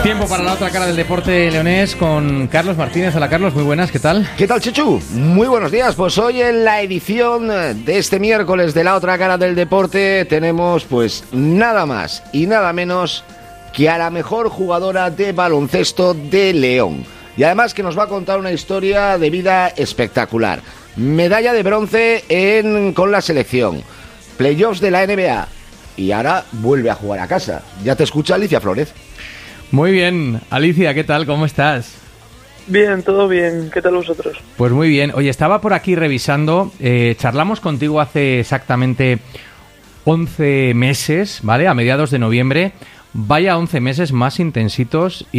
Tiempo para la otra cara del deporte leonés con Carlos Martínez. Hola Carlos, muy buenas, ¿qué tal? ¿Qué tal, Chechu? Muy buenos días. Pues hoy en la edición de este miércoles de la otra cara del deporte tenemos pues nada más y nada menos que a la mejor jugadora de baloncesto de León. Y además que nos va a contar una historia de vida espectacular. Medalla de bronce con la selección, playoffs de la NBA y ahora vuelve a jugar a casa. Ya te escucha Alicia Flores. Muy bien, Alicia, ¿qué tal? ¿Cómo estás? Bien, todo bien. ¿Qué tal vosotros? Pues muy bien. Oye, estaba por aquí revisando, charlamos contigo hace exactamente 11 meses, ¿vale? A mediados de noviembre. Vaya 11 meses más intensitos